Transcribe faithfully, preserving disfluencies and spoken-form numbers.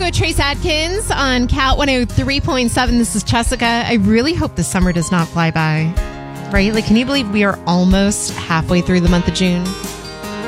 Jericho, Trace Adkins on Cat one oh three point seven. This is Jessica. I really hope the summer does not fly by. Right? Like, can you believe we are almost halfway through the month of June?